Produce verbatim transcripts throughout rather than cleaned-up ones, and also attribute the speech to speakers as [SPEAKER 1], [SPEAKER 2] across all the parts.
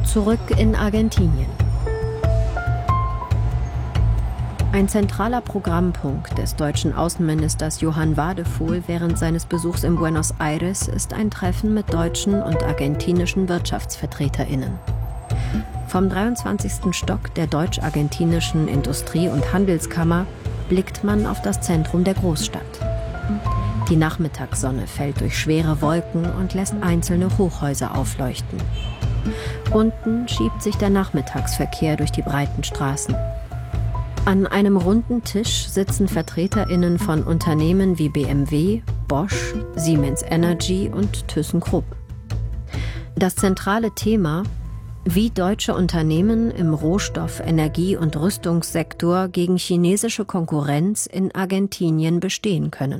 [SPEAKER 1] Zurück in Argentinien. Ein zentraler Programmpunkt des deutschen Außenministers Johann Wadephol während seines Besuchs in Buenos Aires ist ein Treffen mit deutschen und argentinischen WirtschaftsvertreterInnen. Vom dreiundzwanzigsten Stock der deutsch-argentinischen Industrie- und Handelskammer blickt man auf das Zentrum der Großstadt. Die Nachmittagssonne fällt durch schwere Wolken und lässt einzelne Hochhäuser aufleuchten. Unten schiebt sich der Nachmittagsverkehr durch die breiten Straßen. An einem runden Tisch sitzen VertreterInnen von Unternehmen wie B M W, Bosch, Siemens Energy und ThyssenKrupp. Das zentrale Thema: wie deutsche Unternehmen im Rohstoff-, Energie- und Rüstungssektor gegen chinesische Konkurrenz in Argentinien bestehen können.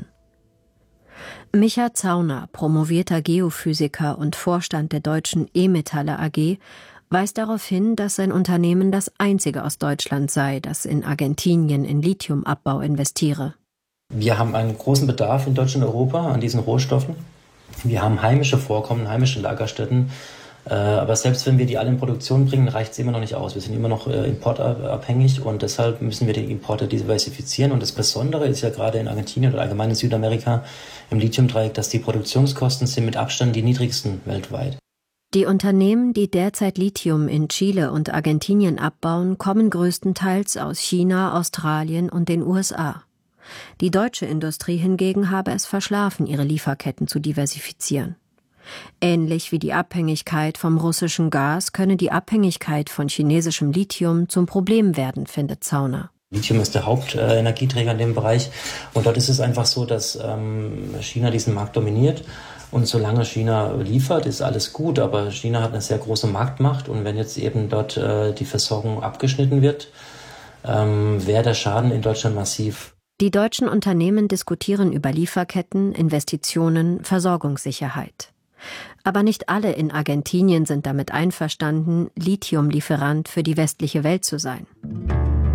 [SPEAKER 1] Micha Zauner, promovierter Geophysiker und Vorstand der deutschen E-Metalle A G, weist darauf hin, dass sein Unternehmen das einzige aus Deutschland sei, das in Argentinien in Lithiumabbau investiere.
[SPEAKER 2] Wir haben einen großen Bedarf in Deutschland und Europa an diesen Rohstoffen. Wir haben heimische Vorkommen, heimische Lagerstätten. Aber selbst wenn wir die alle in Produktion bringen, reicht es immer noch nicht aus. Wir sind immer noch importabhängig und deshalb müssen wir die Importe diversifizieren. Und das Besondere ist ja gerade in Argentinien oder allgemein in Südamerika im Lithiumdreieck, dass die Produktionskosten sind mit Abstand die niedrigsten weltweit.
[SPEAKER 1] Die Unternehmen, die derzeit Lithium in Chile und Argentinien abbauen, kommen größtenteils aus China, Australien und den U S A. Die deutsche Industrie hingegen habe es verschlafen, ihre Lieferketten zu diversifizieren. Ähnlich wie die Abhängigkeit vom russischen Gas könne die Abhängigkeit von chinesischem Lithium zum Problem werden, findet Zauner.
[SPEAKER 2] Lithium ist der Hauptenergieträger in dem Bereich und dort ist es einfach so, dass ähm, China diesen Markt dominiert. Und solange China liefert, ist alles gut, aber China hat eine sehr große Marktmacht und wenn jetzt eben dort äh, die Versorgung abgeschnitten wird, ähm, wäre der Schaden in Deutschland massiv.
[SPEAKER 1] Die deutschen Unternehmen diskutieren über Lieferketten, Investitionen, Versorgungssicherheit. Aber nicht alle in Argentinien sind damit einverstanden, Lithiumlieferant für die westliche Welt zu sein.